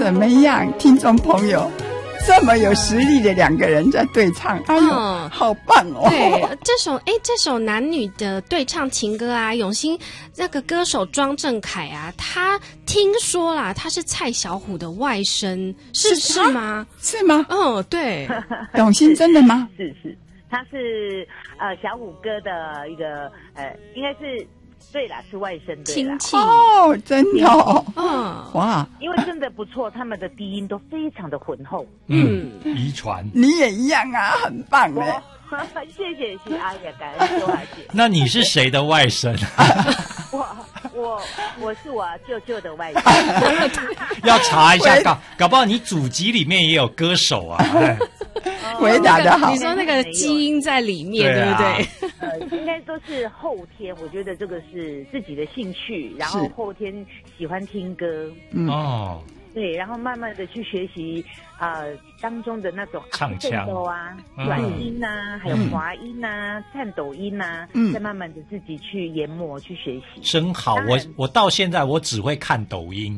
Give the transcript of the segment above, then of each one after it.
怎么样，听众朋友？这么有实力的两个人在对唱，哎呦，好棒哦！ 对，这首男女的对唱情歌啊，永兴那个歌手庄正凯啊，他听说啦，他是蔡小虎的外甥，是吗？ 是吗？ 哦，对， 永兴真的吗？ 是，他是小虎哥的一个应该是。对啦，是外甥亲戚哦，真的哦，哇， 因为真的不错，他们的低音都非常的浑厚， 遗传， 你也一样啊，很棒哎， 谢谢阿雅，感恩周华姐。 那你是谁的外甥？ 我是我舅舅的外甥。 要查一下，搞不好你祖籍里面也有歌手啊。 回答的好， 你说那个基因在里面，对不对？ 应该都是后天，我觉得这个是自己的兴趣，然后后天喜欢听歌，对，然后慢慢的去学习当中的那种唱腔啊、软音啊，还有滑音啊、颤抖音啊，再慢慢的自己去研磨、去学习。 真好，我到现在我只会看抖音。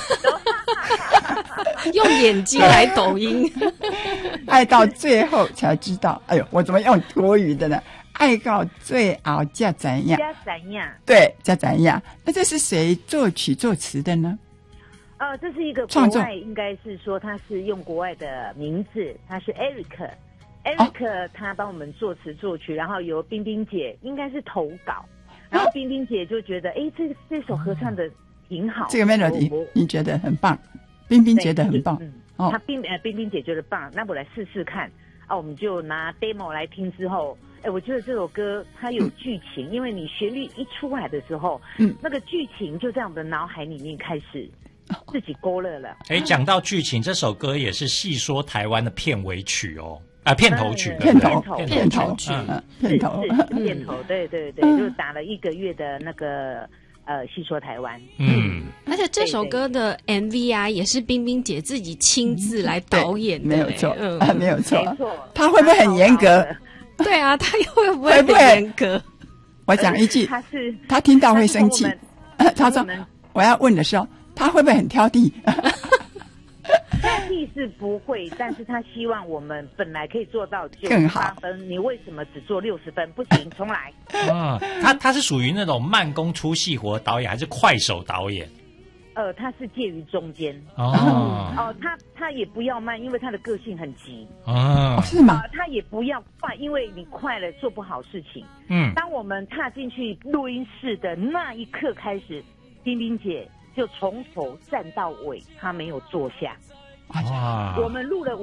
用眼睛来抖音， 爱到最后才知道，哎呦，我怎么用国语的呢？爱到最后才怎样？对，才怎样？那这是谁作曲作词的呢？ 这是一个国外，应该是说他是用国外的名字，他是 Eric，他帮我们作词作曲，然后由冰冰姐应该是投稿，然后冰冰姐就觉得，这首合唱的挺好， 这个 melody 你觉得很棒，冰冰觉得很棒， 他冰冰姐觉得棒，那我来试试看我们就拿 demo 来听之后，我觉得这首歌它有剧情，因为你旋律一出来的时候，那个剧情就在我们的脑海里面开始自己勾勒了。 讲到剧情，这首歌也是戏说台湾的片尾曲哦，片头曲， 片头曲， 片头，对，就打了1个月的那个戏说台湾， 而且这首歌的 MV 啊，也是冰冰姐自己亲自来导演的， 没有错，没有错，他会不会很严格？ 对啊，他会不会很严格？ 我讲一句，他听到会生气。他说我要问的时候，他会不会很挑剔？ 挑剔是不会，但是他希望我们本来可以做到98分，你为什么只做60分？不行，重来。 他是属于那种慢工出细活导演，还是快手导演？ 他是介于中间。他也不要慢，因为他的个性很急。 是吗？ 他也不要快，因为你快了做不好事情。当我们踏进去录音室的那一刻开始，冰冰姐就从头站到尾，她没有坐下。我们录了